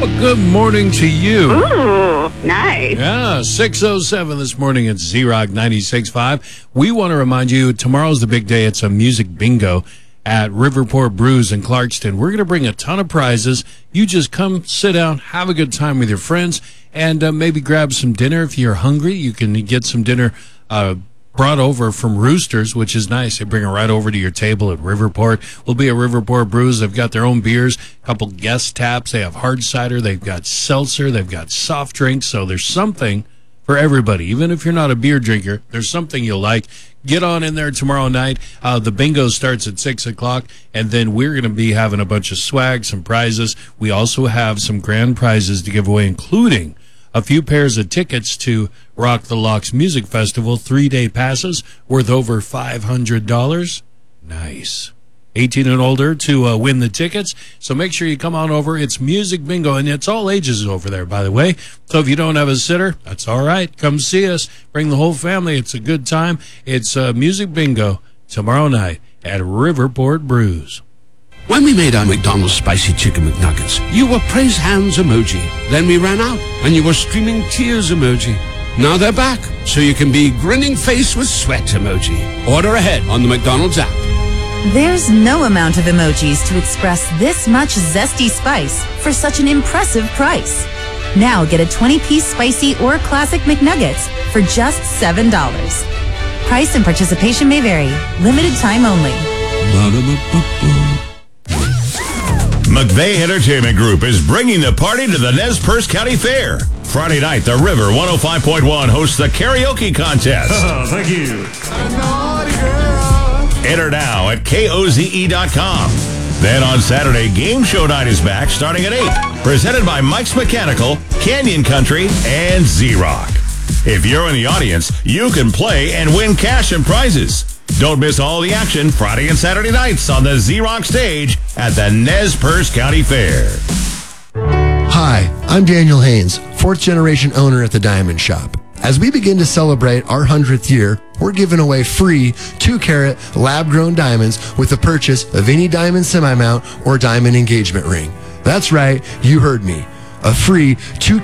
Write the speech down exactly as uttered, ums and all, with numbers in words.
Well, good morning to you. Ooh, nice. Yeah, six oh seven this morning at Z-Rock ninety-six point five. We want to remind you, tomorrow's the big day. It's a music bingo at Riverport Brews in Clarkston. We're going to bring a ton of prizes. You just come, sit down, have a good time with your friends, and uh, maybe grab some dinner. If you're hungry, you can get some dinner uh brought over from Roosters, which is nice. They bring it right over to your table at Riverport. We'll be at Riverport Brews. They've got their own beers, a couple guest taps. They have hard cider. They've got seltzer. They've got soft drinks. So there's something for everybody. Even if you're not a beer drinker, there's something you'll like. Get on in there tomorrow night. Uh, the bingo starts at six o'clock, and then we're going to be having a bunch of swag, some prizes. We also have some grand prizes to give away, including a few pairs of tickets to Rock the Locks Music Festival, three-day passes worth over five hundred dollars. Nice. eighteen and older to uh, win the tickets. So make sure you come on over. It's Music Bingo, and it's all ages over there, by the way. So if you don't have a sitter, that's all right. Come see us. Bring the whole family. It's a good time. It's uh, Music Bingo tomorrow night at Riverport Brews. When we made our McDonald's Spicy Chicken McNuggets, you were praise hands emoji. Then we ran out, and you were streaming tears emoji. Now they're back, so you can be grinning face with sweat emoji. Order ahead on the McDonald's app. There's no amount of emojis to express this much zesty spice for such an impressive price. Now get a twenty-piece spicy or classic McNuggets for just seven dollars. Price and participation may vary. Limited time only. McVeigh Entertainment Group is bringing the party to the Nez Perce County Fair. Friday night, the River one oh five point one hosts the karaoke contest. Oh, thank you. Enter now at K O Z E dot com. Then on Saturday, Game Show Night is back starting at eight. Presented by Mike's Mechanical, Canyon Country, and Z-Rock. If you're in the audience, you can play and win cash and prizes. Don't miss all the action Friday and Saturday nights on the Z-Rock stage at the Nez Perce County Fair. Hi, I'm Daniel Haynes, fourth generation owner at the Diamond Shop. As we begin to celebrate our hundredth year, we're giving away free two carat lab-grown diamonds with the purchase of any diamond semi-mount or diamond engagement ring. That's right, you heard me. A free two